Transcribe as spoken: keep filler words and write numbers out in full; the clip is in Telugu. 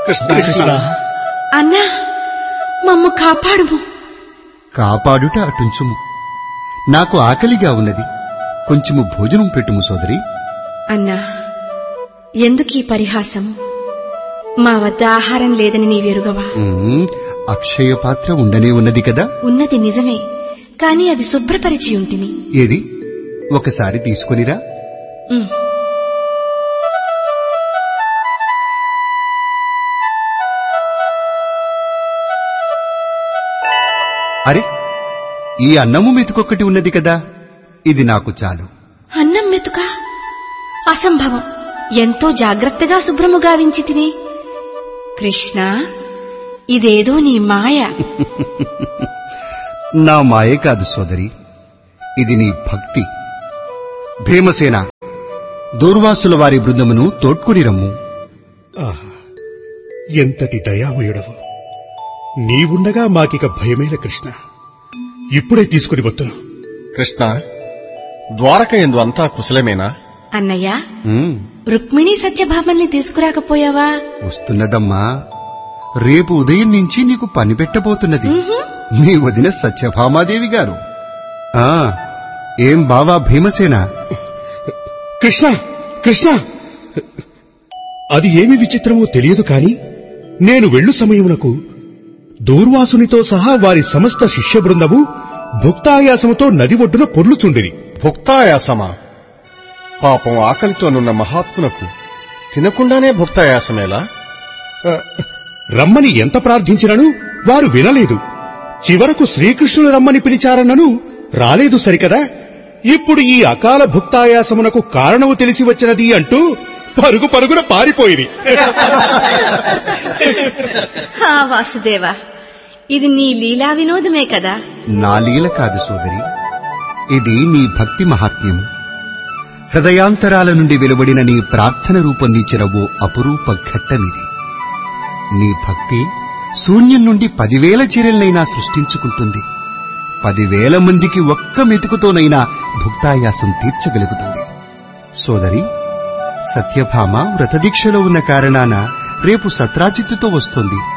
కృష్ణ అన్నా, మమ్ము కాపాడుము. కాపాడుట అటుంచుము. నాకు ఆకలిగా ఉన్నది, కొంచెము భోజనం పెట్టుము సోదరి. అన్నా, ఎందుకీ పరిహాసము? మా వద్ద ఆహారం లేదని నీవెరుగవా? అక్షయ పాత్ర ఉండనే ఉన్నది కదా. ఉన్నది నిజమే, కాని అది శుభ్రపరిచి ఉంటిని. ఏది, ఒకసారి తీసుకునిరా. అరే, ఈ అన్నము మెతుకొక్కటి ఉన్నది కదా, ఇది నాకు చాలు. అన్నం మెతుక? అసంభవం. ఎంతో జాగ్రత్తగా శుభ్రము గావించి తిని. కృష్ణ, ఇదేదో నీ మాయ. నా మాయ కాదు సోదరి, ఇది నీ భక్తి. భీమసేన, దూర్వాసుల వారి బృందమును తోడ్కొని రమ్ము. ఎంతటి దయామయుడవు! నీవుండగా మాకిక భయమేల కృష్ణ. ఇప్పుడే తీసుకుని వస్తును. కృష్ణ, ద్వారక ఎందు అంతా కుశలమేనా? అన్నయ్య, రుక్మిణీ సత్యభామల్ని తీసుకురాకపోయావా? వస్తున్నదమ్మా. రేపు ఉదయం నుంచి నీకు పని పెట్టబోతున్నది నీ వదిన సత్యభామాదేవి గారు. ఆ ఏం బావా భీమసేన? కృష్ణ కృష్ణ అది ఏమి విచిత్రమో తెలియదు కాని, నేను వెళ్ళు సమయమునకు దూర్వాసునితో సహా వారి సమస్త శిష్య బృందము భుక్తాయాసముతో నది ఒడ్డున పొర్లుచుండిరి. భుక్తాయాసమా? పాపం ఆకలితోనున్న మహాత్మునకు తినకుండానే భుక్తాయాసమేలా? రమ్మని ఎంత ప్రార్థించినను వారు వినలేదు. చివరకు శ్రీకృష్ణుడు రమ్మని పిలిచారన్నను రాలేదు సరికదా. ఇప్పుడు ఈ అకాల భుక్తాయాసమునకు కారణము తెలిసి వచ్చినది అంటూ పరుగు పరుగున పారిపోయిరి. హా వాసుదేవా, ఇది నీ లీలా వినోదమే కదా? నా లీల కాదు సోదరి, ఇది నీ భక్తి మహాత్మ్యము. హృదయాంతరాల నుండి వెలువడిన నీ ప్రార్థన రూపొందించిన ఓ అపురూప ఘట్టమిది. నీ భక్తి శూన్యం నుండి పదివేల చీరలనైనా సృష్టించుకుంటుంది. పదివేల మందికి ఒక్క మెతుకుతోనైనా భుక్తాయాసం తీర్చగలుగుతుంది. సోదరి, సత్యభామ వ్రతదీక్షలో ఉన్న కారణాన రేపు సత్రాజిత్తుతో వస్తుంది.